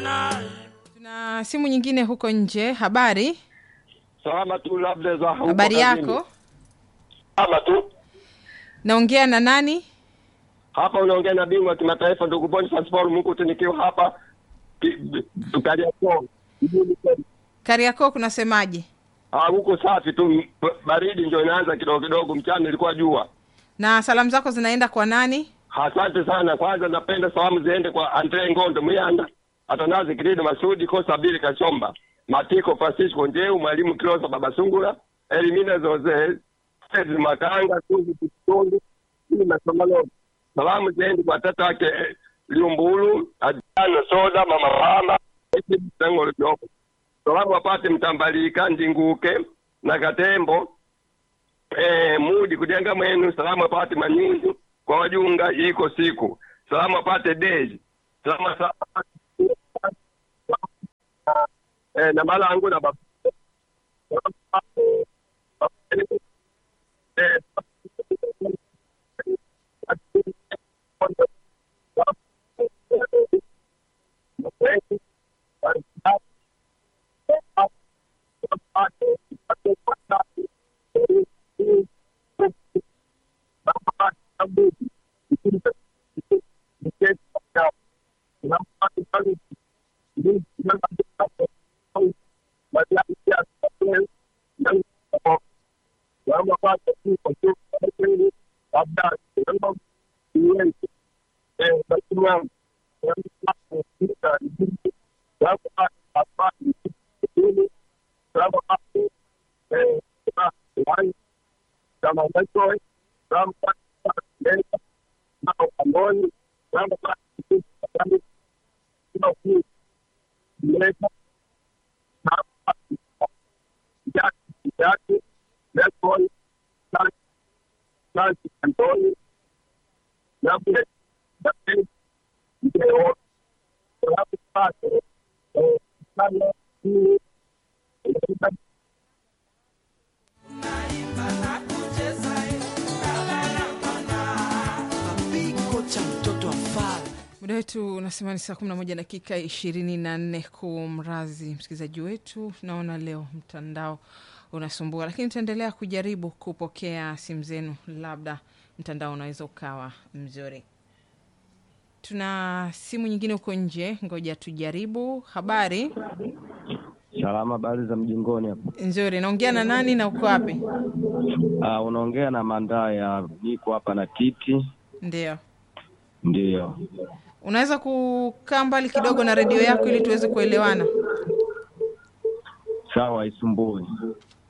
Tuna simu nyingine huko nje. Habari? Salama tu, labda za huko. Habari yako? Salama tu. Naongea na nani? Hapa unaongea na bingwa kimataifa ndugu Boniface Paul Mkutu, nikiwa hapa Kariakoo. Kariakoo kunasemaje? Huko safi tu, baridi ndio inaanza kidogo kidogo, mchana ilikuwa jua. Na salamu zako zinaenda kwa nani? Asante sana. Kwanza napenda salamu ziende kwa Andre Ngondo Muyanda, Atanazi Kirido Masudi, Kosa Bili Kachomba, Matiko Francisco Njeu, Mwalimu Kilosa Baba Sungura, Elimina Zoze, Sezi Makanga, Tuzi Kutundu, Hii Masomalo. Salamu ziende kwa tata wake Liumbulu, Adjana Soda, Mama Mama, Eti Mtengo Ljopo. Salamu wapate Mtambalika, Ndinguke, na Katembo, Mudi Kujenga Mwenu. Salamu wapate Manyunyu, kwa wajunga iko siku. Salamu wapate Deji. Salamu na Malangu na Babu. Muda wetu unasema ni saa 11 dakika 24 kumrazi msikilizaji wetu. Naona leo mtandao unasumbua, lakini tutaendelea kujaribu kupokea simu zenu, labda mtandao unaweza ukawa mzuri. Tuna simu nyingine huko nje, ngoja tujaribu. Habari? Salama, habari za mjingoni hapo? Nzuri. Naongea na nani na uko wapi? Unaongea na Mandaya, niko hapa na Titi. Ndio. Unaweza kukaa mbali kidogo na redio yako ili tuweze kuelewana? Sawa, isumbui.